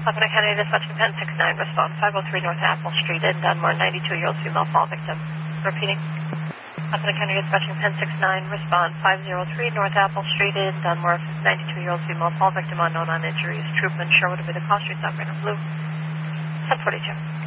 Putnam County Dispatching Pen 69, respond 503 North Apple Street in Dunmore, 92-year-old female fall victim. Repeating. Putnam County Dispatching Pen 69, respond 503 North Apple Street in Dunmore, 92-year-old female fall victim, unknown on injuries. Troopman Sherwood will be the call street operator. Blue 1042.